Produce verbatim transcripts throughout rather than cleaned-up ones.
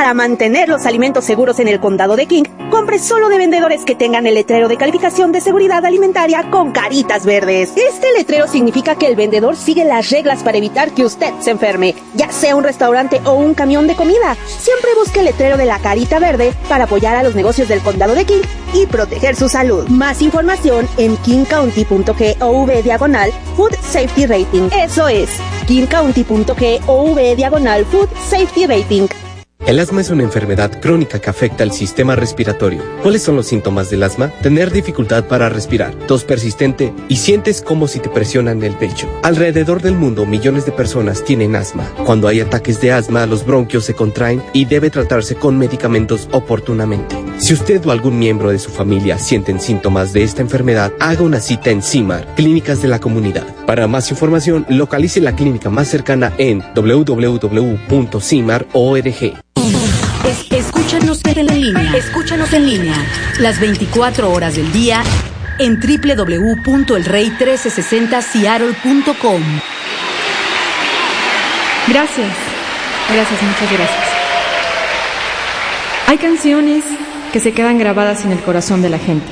Para mantener los alimentos seguros en el condado de King, compre solo de vendedores que tengan el letrero de calificación de seguridad alimentaria con caritas verdes. Este letrero significa que el vendedor sigue las reglas para evitar que usted se enferme, ya sea un restaurante o un camión de comida. Siempre busque el letrero de la carita verde para apoyar a los negocios del condado de King y proteger su salud. Más información en kingcounty.gov diagonal Food Safety Rating. Eso es, kingcounty.gov diagonal Food Safety Rating. El asma es una enfermedad crónica que afecta al sistema respiratorio. ¿Cuáles son los síntomas del asma? Tener dificultad para respirar, tos persistente y sientes como si te presionan el pecho. Alrededor del mundo, millones de personas tienen asma. Cuando hay ataques de asma, los bronquios se contraen y debe tratarse con medicamentos oportunamente. Si usted o algún miembro de su familia sienten síntomas de esta enfermedad, haga una cita en CIMAR, Clínicas de la Comunidad. Para más información, localice la clínica más cercana en doble u doble u doble u punto cimar punto org. Es, escúchanos en línea. Escúchanos en línea. Las veinticuatro horas del día en doble u doble u doble u punto el rey mil trescientos sesenta seattle punto com. Gracias. Gracias, muchas gracias. Hay canciones que se quedan grabadas en el corazón de la gente.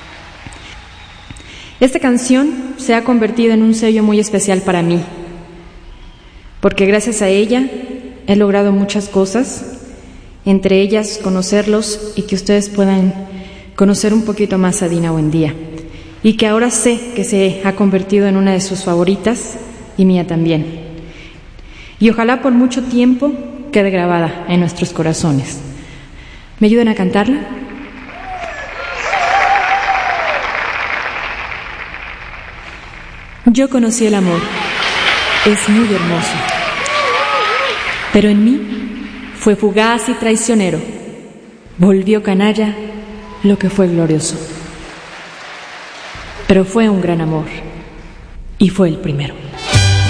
Esta canción se ha convertido en un sello muy especial para mí, porque gracias a ella he logrado muchas cosas, entre ellas conocerlos y que ustedes puedan conocer un poquito más a Dina Buendía, y que ahora sé que se ha convertido en una de sus favoritas y mía también. Y ojalá por mucho tiempo quede grabada en nuestros corazones. ¿Me ayudan a cantarla? Yo conocí el amor, es muy hermoso, pero en mí fue fugaz y traicionero, volvió canalla lo que fue glorioso. Pero fue un gran amor, y fue el primero.